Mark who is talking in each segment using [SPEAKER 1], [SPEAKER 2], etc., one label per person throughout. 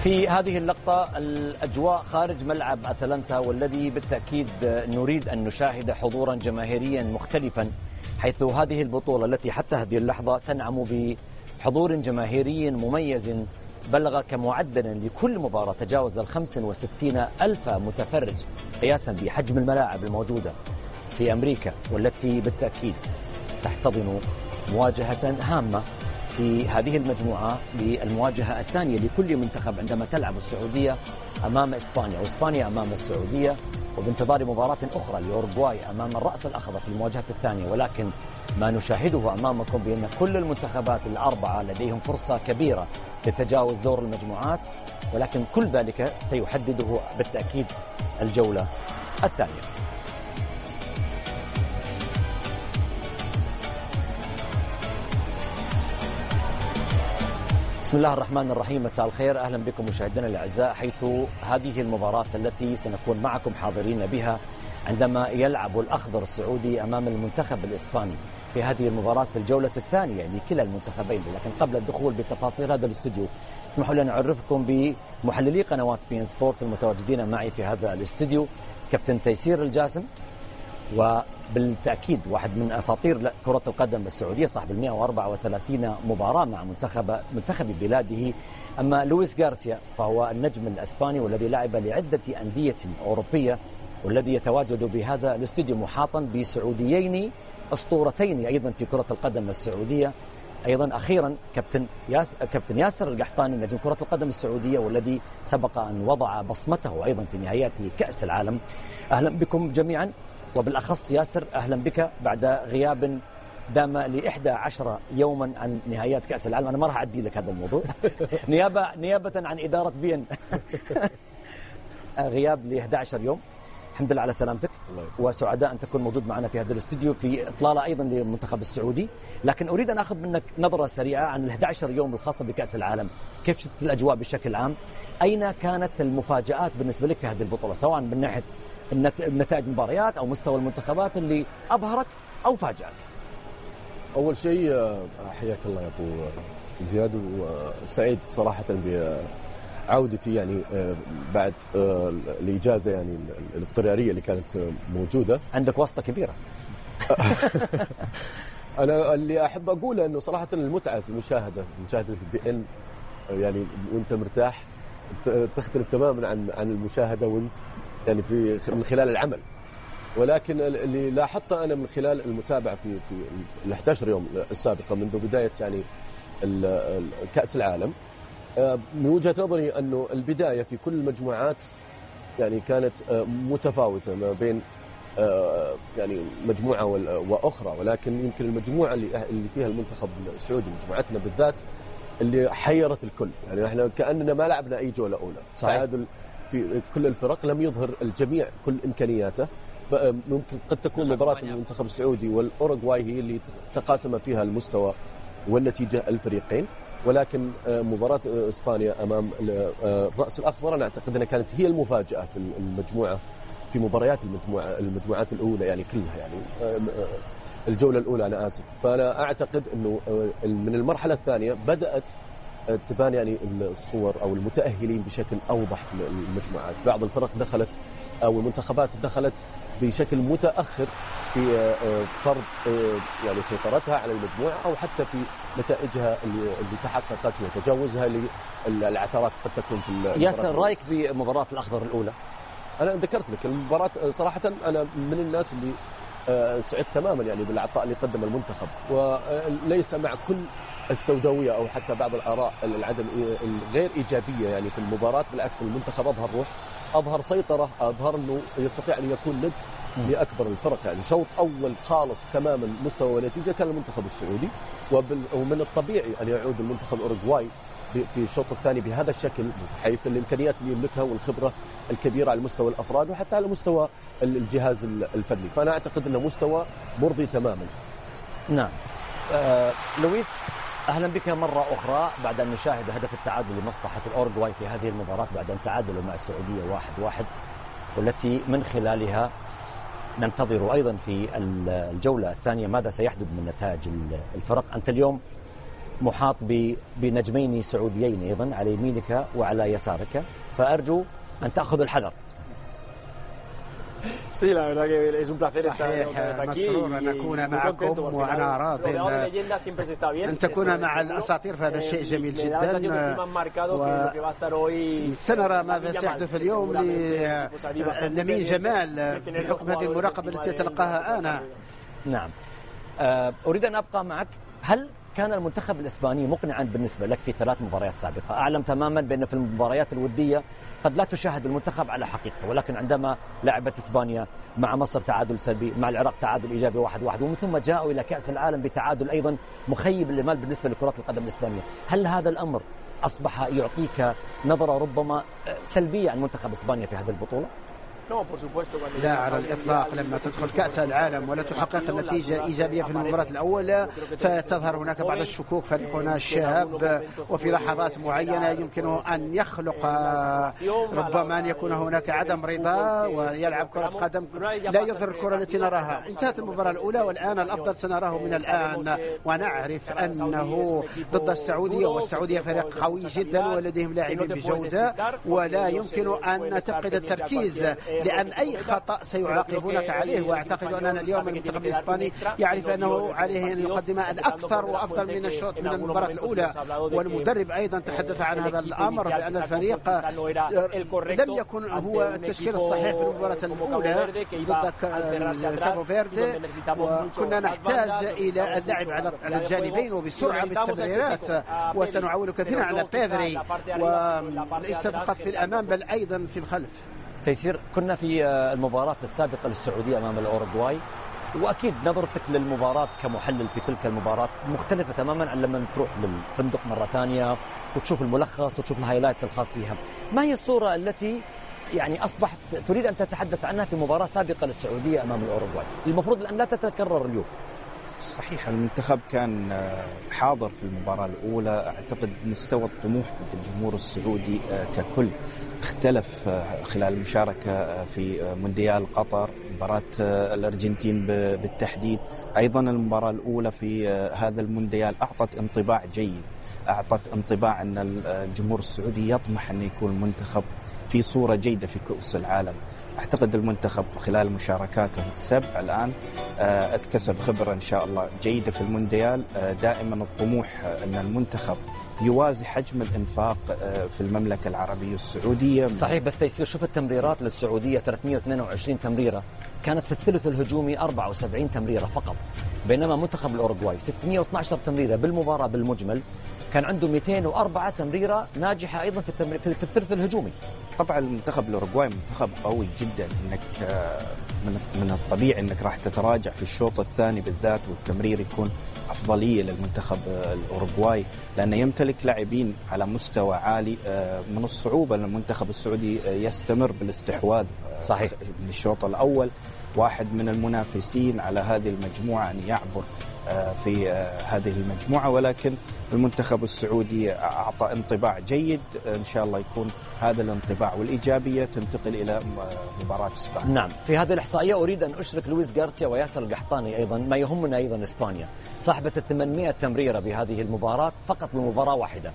[SPEAKER 1] في هذه اللقطة الأجواء خارج ملعب أتلانتا، والذي بالتأكيد نريد أن نشاهد حضورا جماهيريا مختلفا، حيث هذه البطولة التي حتى هذه اللحظة تنعم بحضور جماهيري مميز بلغ كمعدل لكل مباراة تجاوز 65 ألف متفرج قياسا بحجم الملاعب الموجودة في أمريكا، والتي بالتأكيد تحتضن مواجهة هامة في هذه المجموعة للمواجهة الثانية لكل منتخب عندما تلعب السعودية أمام إسبانيا وإسبانيا أمام السعودية، وبانتظار مباراة أخرى لأوروغواي أمام الرأس الأخضر في المواجهة الثانية. ولكن ما نشاهده أمامكم بأن كل المنتخبات الأربعة لديهم فرصة كبيرة لتجاوز دور المجموعات، ولكن كل ذلك سيحدده بالتأكيد الجولة الثانية. بسم الله الرحمن الرحيم، مساء الخير، أهلا بكم مشاهدينا الأعزاء، حيث هذه المباراة التي سنكون معكم حاضرين بها عندما يلعب الأخضر السعودي أمام المنتخب الإسباني في هذه المباراة في الجولة الثانية لكلا المنتخبين. لكن قبل الدخول بتفاصيل هذا الاستوديو اسمحوا لي أن أعرفكم بمحللي قنوات بي إن سبورت المتواجدين معي في هذا الاستوديو: كابتن تيسير الجاسم، وبالتأكيد واحد من أساطير كرة القدم السعودية صاحب 134 مباراة مع منتخب بلاده. أما لويس غارسيا فهو النجم الأسباني والذي لعب لعدة أندية أوروبية، والذي يتواجد بهذا الاستوديو محاطا بسعوديين أسطورتين أيضا في كرة القدم السعودية. أيضا أخيرا كابتن ياسر القحطاني نجم كرة القدم السعودية، والذي سبق أن وضع بصمته أيضا في نهايات كأس العالم. أهلا بكم جميعا، وبالأخص ياسر أهلا بك بعد غياب دام ل11 يوما عن نهايات كأس العالم. أنا ما راح أعدي لك هذا الموضوع نيابة عن إدارة بي إن غياب ل11 يوم. الحمد لله على سلامتك، وسعداء أن تكون موجود معنا في هذا الاستوديو في إطلالة أيضا للمنتخب السعودي. لكن أريد أن أخذ منك نظرة سريعة عن ال11 يوم الخاصة بكأس العالم. كيف شفت الأجواء بشكل عام؟ أين كانت المفاجآت بالنسبة لك في هذه البطولة، سواء من ناحية نتائج المباريات أو مستوى المنتخبات اللي أبهرك أو فاجأك؟
[SPEAKER 2] أول شيء حياك الله يا أبو زياد، وسعيد صراحة بعودتي يعني بعد الإجازة يعني الاضطرارية اللي كانت موجودة.
[SPEAKER 1] عندك واسطة كبيرة.
[SPEAKER 2] أنا اللي أحب أقوله أنه صراحة المتعة في مشاهدة البي إن يعني وأنت مرتاح تختلف تماما عن المشاهدة وأنت يعني من خلال العمل. ولكن اللي لاحظته أنا من خلال المتابعة في ال11 يوم السابقة منذ بداية يعني كأس العالم، من وجهة نظري أنه البداية في كل المجموعات يعني كانت متفاوتة ما بين يعني مجموعة وأخرى، ولكن يمكن المجموعة اللي فيها المنتخب السعودي مجموعتنا بالذات اللي حيرت الكل. يعني احنا كأننا ما لعبنا أي جولة أولى. تعادل في كل الفرق، لم يظهر الجميع كل إمكانياته. ممكن قد تكون مباراة المنتخب السعودي والأوروغواي هي اللي تقاسم فيها المستوى والنتيجة الفريقين، ولكن مباراة إسبانيا أمام الرأس الأخضر أنا أعتقد أنها كانت هي المفاجأة في المجموعة، في مباريات المجموعات الأولى يعني كلها، يعني الجولة الأولى أنا آسف. فأنا أعتقد أنه من المرحلة الثانية بدأت تبان يعني الصور أو المتأهلين بشكل أوضح في المجموعات. بعض الفرق دخلت أو المنتخبات دخلت بشكل متأخر في فرض يعني سيطرتها على المجموعة، أو حتى في نتائجها اللي تحققت وتجاوزها للعثرات قد تكون في
[SPEAKER 1] ياسر، رأيك بمباراة الأخضر الأولى؟
[SPEAKER 2] أنا ذكرت لك المباراة صراحة أنا من الناس اللي سعدت تماما يعني بالعطاء اللي قدم المنتخب، وليس مع كل السوداوية أو حتى بعض الآراء العدم الغير إيجابية يعني في المباراة. بالعكس المنتخب أظهر روح، أظهر سيطرة، أظهر أنه يستطيع أن يكون ند لأكبر الفرق. يعني شوط أول خالص تماما مستوى ونتيجة كان المنتخب السعودي، ومن الطبيعي أن يعود المنتخب الأوروغواي في الشوط الثاني بهذا الشكل، حيث الإمكانيات اللي يملكها والخبرة الكبيرة على مستوى الأفراد وحتى على مستوى الجهاز الفني. فأنا أعتقد أنه مستوى مرضي تماما.
[SPEAKER 1] نعم. لويس، أهلا بك مرة أخرى بعد أن نشاهد هدف التعادل لمصلحة الأوروغواي في هذه المباراة بعد أن تعادلوا مع السعودية 1-1، والتي من خلالها ننتظر أيضا في الجولة الثانية ماذا سيحدث من نتائج الفرق. أنت اليوم محاط بنجمين سعوديين أيضا على يمينك وعلى يسارك، فأرجو أن تأخذ الحذر.
[SPEAKER 3] صحيح، مسرور أن أكون معكم، وأنا راض أن تكون مع الأساطير، فهذا شيء جميل جدا. وسنرى ماذا سيحدث اليوم للامين جمال بحكم هذه المراقبة التي تلقاها أنا.
[SPEAKER 1] نعم، أريد أن أبقى معك. هل كان المنتخب الإسباني مقنعا بالنسبة لك في 3 مباريات سابقة؟ أعلم تماما بأن في المباريات الودية قد لا تشاهد المنتخب على حقيقته، ولكن عندما لعبت إسبانيا مع مصر تعادل سلبي، مع العراق تعادل إيجابي 1-1، ومن ثم جاءوا إلى كأس العالم بتعادل أيضا مخيب للأمال بالنسبة لكرة القدم الإسبانية، هل هذا الأمر أصبح يعطيك نظرة ربما سلبية عن منتخب إسبانيا في هذه البطولة؟
[SPEAKER 3] لا على الإطلاق. لما تدخل كأس العالم ولا تحقق النتيجة إيجابية في المباراة الأولى فتظهر هناك بعض الشكوك. فريقنا شاب وفي لحظات معينة يمكنه أن يخلق ربما أن يكون هناك عدم رضا ويلعب كرة قدم لا يظهر الكرة التي نراها. انتهت المباراة الأولى والآن الأفضل سنراه من الآن، ونعرف أنه ضد السعودية، والسعودية فريق قوي جدا ولديهم لاعبين بجودة، ولا يمكن أن تفقد التركيز لأن أي خطأ سيعاقبونك عليه. وأعتقد أن اليوم المنتخب الإسباني يعرف أنه عليه أن يقدم الأكثر وأفضل من الشوط من المباراة الأولى. والمدرب أيضا تحدث عن هذا الأمر، بأن الفريق لم يكن هو التشكيل الصحيح في المباراة الأولى ضد كابو فيردي، وكنا نحتاج إلى اللعب على الجانبين وبسرعة بالتمريرات، وسنعول كثيرا على بيدري، وليس فقط في الأمام بل أيضا في الخلف.
[SPEAKER 1] تيسير، كنا في المباراة السابقة للسعودية أمام الأوروغواي، وأكيد نظرتك للمباراة كمحلل في تلك المباراة مختلفة تماما عن لما تروح للفندق مرة ثانية وتشوف الملخص وتشوف الهايلايتس الخاص فيها. ما هي الصورة التي يعني أصبحت تريد أن تتحدث عنها في مباراة سابقة للسعودية أمام الأوروغواي المفروض الآن لا تتكرر اليوم؟
[SPEAKER 4] صحيح، المنتخب كان حاضر في المباراة الأولى. أعتقد مستوى الطموح عند الجمهور السعودي ككل اختلف خلال المشاركة في مونديال قطر، مباراة الأرجنتين بالتحديد. أيضا المباراة الأولى في هذا المونديال أعطت انطباع جيد، أعطت انطباع أن الجمهور السعودي يطمح أن يكون المنتخب في صورة جيدة في كأس العالم. أعتقد المنتخب خلال مشاركاته السبع الآن اكتسب خبرة إن شاء الله جيدة في المونديال. دائما الطموح أن المنتخب يوازي حجم الإنفاق في المملكة العربية السعودية.
[SPEAKER 1] صحيح، بس تيسير شوف التمريرات للسعودية 322 تمريرة، كانت في الثلث الهجومي 74 تمريرة فقط، بينما منتخب الأوروغواي 612 تمريرة بالمباراة بالمجمل، كان عنده 204 تمريرة ناجحة أيضا في الثلث الهجومي.
[SPEAKER 4] طبعا المنتخب الأوروغواي منتخب قوي جدا، انك من الطبيعي انك راح تتراجع في الشوط الثاني بالذات، والتمرير يكون أفضلية للمنتخب الأوروغواي لأنه يمتلك لاعبين على مستوى عالي. من الصعوبة أن المنتخب السعودي يستمر بالاستحواذ.
[SPEAKER 1] صحيح،
[SPEAKER 4] من الشوط الأول واحد من المنافسين على هذه المجموعة أن يعبر في هذه المجموعة، ولكن المنتخب السعودي أعطى انطباع جيد. إن شاء الله يكون هذا الانطباع والإيجابية تنتقل إلى مباراة إسبانيا.
[SPEAKER 1] نعم، في هذه الإحصائية أريد أن أشرك لويس غارسيا وياسر القحطاني أيضا. ما يهمنا أيضا إسبانيا صاحبة 800 تمريرة بهذه المباراة فقط بمباراة واحدة،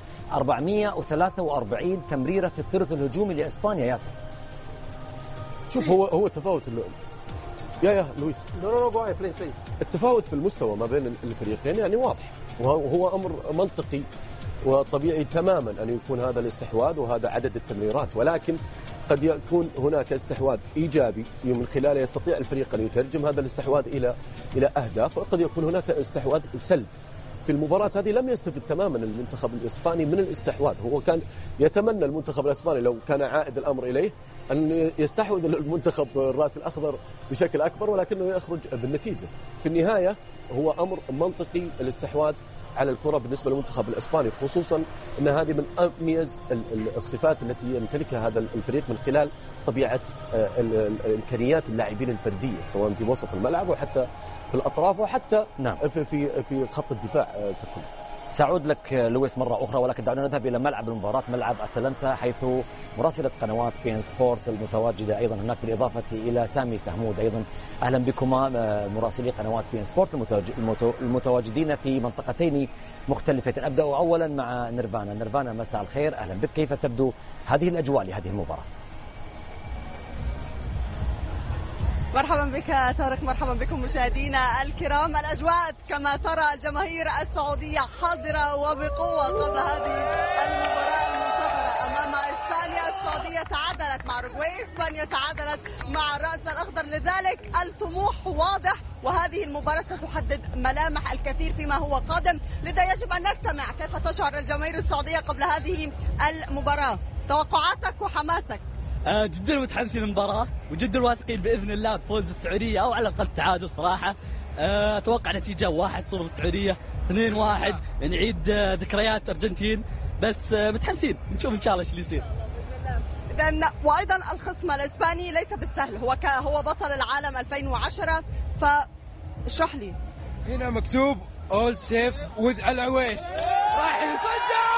[SPEAKER 1] 443 تمريرة في الثلث الهجومي لإسبانيا. ياسر
[SPEAKER 2] شوف، هو تفاوت يا لويس التفاوت في المستوى ما بين الفريقين يعني واضح، وهو أمر منطقي وطبيعي تماما أن يكون هذا الاستحواذ وهذا عدد التمريرات، ولكن قد يكون هناك استحواذ إيجابي من خلاله يستطيع الفريق أن يترجم هذا الاستحواذ إلى أهداف، وقد يكون هناك استحواذ سلب. في المباراة هذه لم يستفد تماما المنتخب الإسباني من الاستحواذ. هو كان يتمنى المنتخب الإسباني لو كان عائد الأمر إليه أن يستحوذ المنتخب الرأس الأخضر بشكل أكبر، ولكنه يخرج بالنتيجة. في النهاية هو أمر منطقي الاستحواذ على الكرة بالنسبة للمنتخب الإسباني، خصوصا أن هذه من أميز الصفات التي يمتلكها هذا الفريق من خلال طبيعة إمكانيات اللاعبين الفردية، سواء في وسط الملعب وحتى في الأطراف وحتى
[SPEAKER 1] نعم.
[SPEAKER 2] في خط الدفاع ككل.
[SPEAKER 1] سأعود لك لويس مرة أخرى، ولكن دعونا نذهب إلى ملعب المباراة، ملعب أتلانتا، حيث مراسلة قنوات بي إن سبورت المتواجدة أيضا هناك، بالإضافة إلى سامي سهمود أيضا. أهلا بكما مراسلي قنوات بي إن سبورت المتواجدين في منطقتين مختلفتين. أبدأ أولا مع نيرفانا. نيرفانا، مساء الخير، أهلا بك. كيف تبدو هذه الأجواء لهذه المباراة؟
[SPEAKER 5] مرحبا بك طارق، مرحبا بكم مشاهدينا الكرام. الأجواء كما ترى الجماهير السعودية حاضرة وبقوة قبل هذه المباراة المنتظرة أمام إسبانيا. السعودية تعادلت مع أوروغواي، إسبانيا تعادلت مع الرأس الأخضر، لذلك الطموح واضح، وهذه المباراة ستحدد ملامح الكثير فيما هو قادم. لذا يجب أن نستمع كيف تشعر الجماهير السعودية قبل هذه المباراة. توقعاتك وحماسك.
[SPEAKER 6] جدا متحمسين المباراة وجدا واثقين بإذن الله بفوز السعودية أو على الأقل تعادل صراحة. أتوقع نتيجة 1-0 السعودية، 2-1، نعيد ذكريات أرجنتين، بس متحمسين نشوف إن شاء الله إيش اللي يصير.
[SPEAKER 5] إذن وأيضا الخصم الإسباني ليس بالسهل، هو بطل العالم 2010، فاشرح لي.
[SPEAKER 7] هنا مكتوب All safe with العويس، راح يصدق.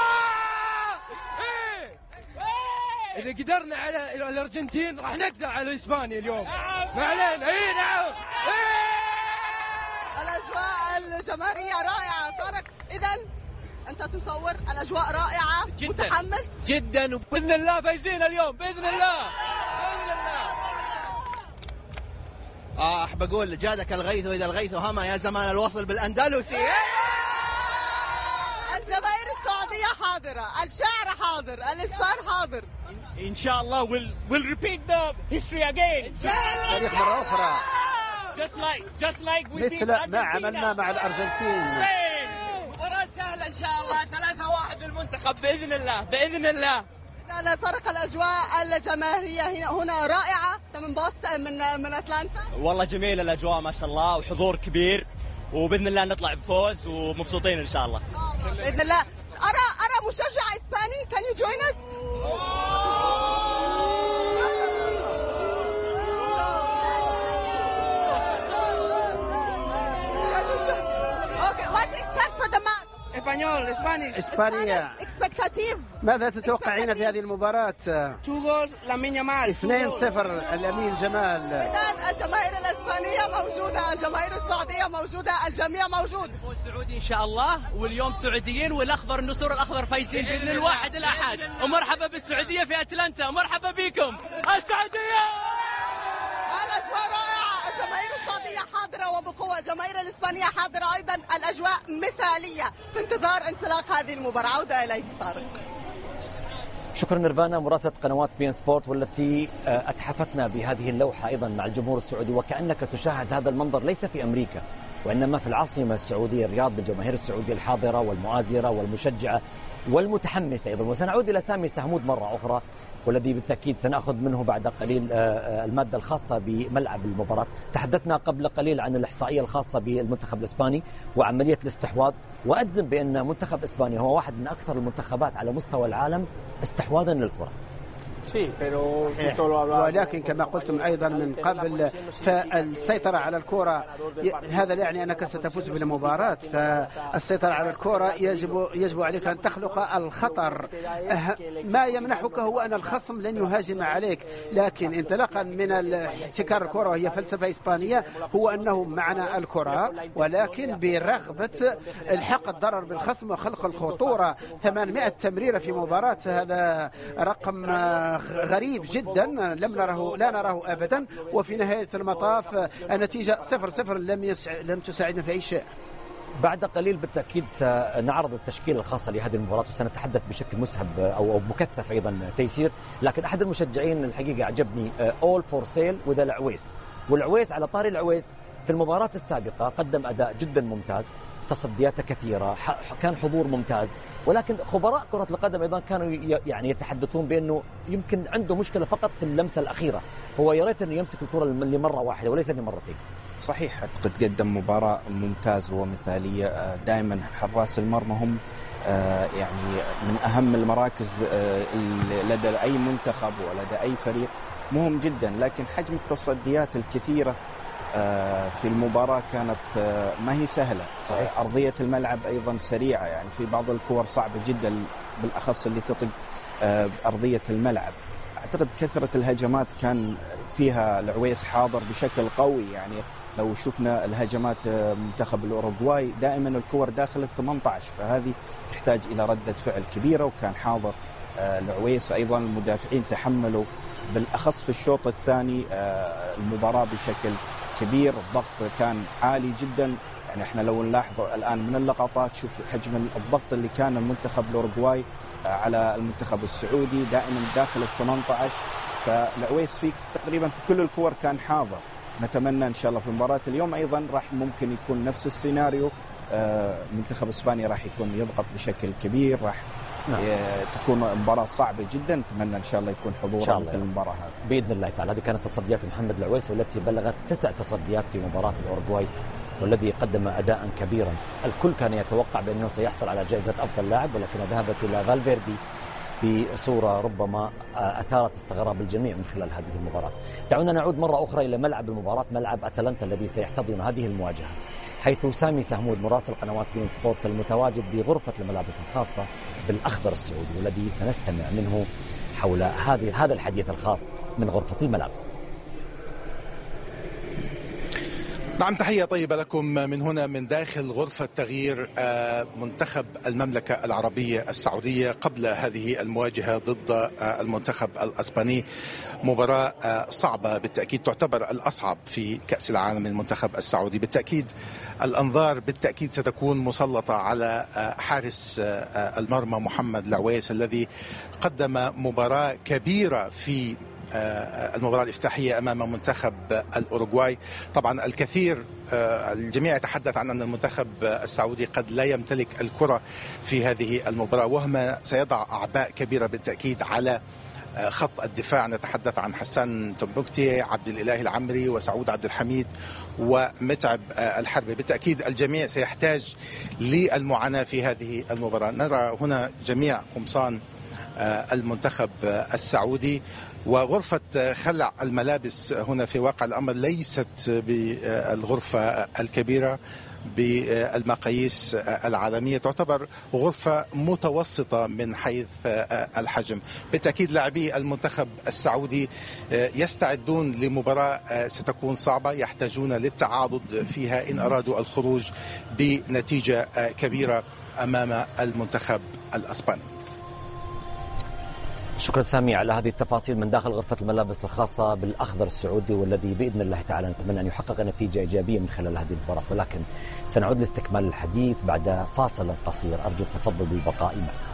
[SPEAKER 7] إذا قدرنا على الأرجنتين راح نقدر على إسبانيا اليوم. ما علينا. إيه نعم.
[SPEAKER 5] الأجواء الجماهيرية رائعة طارق، إذا أنت تصور الأجواء رائعة جدا، متحمس
[SPEAKER 7] جدا، وبإذن الله فايزين اليوم بإذن الله. بإذن الله.
[SPEAKER 8] أحب أقول جادك الغيث وإذا الغيث هما يا زمان الوصل بالأندلسي.
[SPEAKER 5] الجماهير السعودية حاضرة، الشعر حاضر، الإسبان حاضر.
[SPEAKER 9] إن شاء الله we'll repeat the history again.
[SPEAKER 3] تاريخ مرة أخرى.
[SPEAKER 9] Just like we did
[SPEAKER 3] مثل ما عملنا مع الأرجنتين.
[SPEAKER 7] مباراة سهلة إن شاء الله، 3-1 للمنتخب بإذن الله بإذن الله.
[SPEAKER 5] أنا طارق، الأجواء الجماهيرية هنا رائعة. أنت من بوسطن، من أتلانتا.
[SPEAKER 6] والله جميلة الأجواء ما شاء الله، وحضور كبير، وبإذن الله نطلع بفوز ومبسوطين إن شاء الله.
[SPEAKER 5] بإذن الله. أرى مشجع إسباني. Can you join us? Okay, what do you expect for the match?
[SPEAKER 3] إسبانيا. ماذا تتوقعين في هذه المباراة؟ 2-0 الأمين جمال.
[SPEAKER 5] إذن الجماهير الإسبانية موجودة، الجماهير السعودية موجودة، الجميع موجود.
[SPEAKER 6] السعودي إن شاء الله، واليوم سعوديين، والأخضر النسور الأخضر فايزين بإذن الواحد الأحد. ومرحبا بالسعودية في أتلانتا، مرحبا بكم السعودية.
[SPEAKER 5] الأجواء رائعة، الجماهير السعودية حاضرة وبقوة، الجماهير الإسبانية حاضرة أيضا. الأجواء مثالية في انتظار انطلاق هذه المباراة. عودة إليك طارق.
[SPEAKER 1] شكرا نيرفانا، مراسلة قنوات بي إن سبورت، والتي أتحفتنا بهذه اللوحة أيضا مع الجمهور السعودي، وكأنك تشاهد هذا المنظر ليس في أمريكا وإنما في العاصمة السعودية الرياض، بالجماهير السعودية الحاضرة والمؤازرة والمشجعة والمتحمسة أيضا. وسنعود إلى سامي سهمود مرة أخرى، والذي بالتأكيد سنأخذ منه بعد قليل المادة الخاصة بملعب المباراة. تحدثنا قبل قليل عن الإحصائية الخاصة بالمنتخب الإسباني وعملية الاستحواذ، وأجزم بأن منتخب إسبانيا هو واحد من أكثر المنتخبات على مستوى العالم استحواذا للكرة.
[SPEAKER 3] ولكن كما قلتم أيضا من قبل، فالسيطرة على الكرة هذا لا يعني أنك ستفوز بالمباراة. فالسيطرة على الكرة يجب عليك أن تخلق الخطر. ما يمنحك هو أن الخصم لن يهاجم عليك، لكن انطلاقا من احتكار الكرة، وهي فلسفة إسبانية، هو أنه معنا الكرة ولكن برغبة الحق الضرر بالخصم وخلق الخطورة. 800 تمريرة في مباراة، هذا رقم غريب جدا لا نراه أبدا. وفي نهاية المطاف النتيجة 0-0 لم تساعدنا في أي شيء.
[SPEAKER 1] بعد قليل بالتأكيد سنعرض التشكيل الخاصة لهذه المباراة، وسنتحدث بشكل مسهب أو مكثف أيضا تيسير. لكن أحد المشجعين الحقيقة عجبني all for sale وذا العويس. والعويس على طاري العويس في المباراة السابقة قدم أداء جدا ممتاز، تصديات كثيرة، كان حضور ممتاز، ولكن خبراء كرة القدم أيضا كانوا يعني يتحدثون بأنه يمكن عنده مشكلة فقط في اللمسة الأخيرة. هو يريد أنه يمسك الكرة لمرة واحدة وليس لمرتين.
[SPEAKER 4] صحيح، أعتقد قدم مباراة ممتازة ومثالية. دائما حراس المرمى هم يعني من أهم المراكز لدى أي منتخب ولدى أي فريق، مهم جدا. لكن حجم التصديات الكثيرة في المباراة كانت ما هي سهلة. صحيح. أرضية الملعب أيضا سريعة، يعني في بعض الكور صعبة جدا بالأخص اللي تطق أرضية الملعب. أعتقد كثرة الهجمات كان فيها العويس حاضر بشكل قوي، يعني لو شفنا الهجمات منتخب الأوروغواي دائما الكور داخل 18، فهذه تحتاج إلى ردة فعل كبيرة، وكان حاضر العويس. أيضا المدافعين تحملوا بالأخص في الشوط الثاني المباراة بشكل كبير، الضغط كان عالي جدا. يعني احنا لو نلاحظ الآن من اللقطات شوف حجم الضغط اللي كان المنتخب الأوروغواي على المنتخب السعودي دائما داخل 18، فالعويس في تقريبا في كل الكور كان حاضر. نتمنى إن شاء الله في مباراة اليوم أيضا راح ممكن يكون نفس السيناريو، منتخب إسبانيا راح يكون يضغط بشكل كبير، راح تكون مباراة صعبة جدا. نتمنى إن شاء الله يكون حضور مثل المباراة هذه
[SPEAKER 1] بإذن الله تعالى. هذه كانت تصديات محمد العويس والتي بلغت 9 تصديات في مباراة الأوروغواي، والذي قدم أداء كبيرا. الكل كان يتوقع بأنه سيحصل على جائزة أفضل لاعب، ولكن ذهبت إلى فالفيردي بصورة ربما أثارت استغراب الجميع من خلال هذه المباراة. دعونا نعود مرة أخرى إلى ملعب المباراة، ملعب أتلانتا الذي سيحتضن هذه المواجهة، حيث سامي سهمود مراسل قنوات بين سبورتس المتواجد بغرفة الملابس الخاصة بالأخضر السعودي، والذي سنستمع منه حول هذا الحديث الخاص من غرفة الملابس.
[SPEAKER 10] نعم، تحية طيبة لكم من هنا من داخل غرفة تغيير منتخب المملكة العربية السعودية قبل هذه المواجهة ضد المنتخب الأسباني. مباراة صعبة بالتأكيد، تعتبر الأصعب في كأس العالم. المنتخب السعودي بالتأكيد الأنظار بالتأكيد ستكون مسلطة على حارس المرمى محمد العويس الذي قدم مباراة كبيرة في المباراة الافتتاحية أمام منتخب الأوروغواي. طبعا الجميع يتحدث عن أن المنتخب السعودي قد لا يمتلك الكرة في هذه المباراة، وهم سيضع أعباء كبيرة بالتأكيد على خط الدفاع. نتحدث عن حسان تنبكتي، عبد الإله العمري، وسعود عبد الحميد، ومتعب الحربي. بالتأكيد الجميع سيحتاج للمعاناة في هذه المباراة. نرى هنا جميع قمصان المنتخب السعودي، وغرفة خلع الملابس هنا في واقع الأمر ليست بالغرفة الكبيرة بالمقاييس العالمية، تعتبر غرفة متوسطة من حيث الحجم. بالتأكيد لاعبي المنتخب السعودي يستعدون لمباراة ستكون صعبة، يحتاجون للتعاضد فيها إن أرادوا الخروج بنتيجة كبيرة أمام المنتخب الأسباني.
[SPEAKER 1] شكرا سامي على هذه التفاصيل من داخل غرفة الملابس الخاصة بالأخضر السعودي، والذي بإذن الله تعالى نتمنى أن يحقق نتيجة إيجابية من خلال هذه المباراة. ولكن سنعود لاستكمال الحديث بعد فاصل قصير، أرجو التفضل بالبقاء معنا.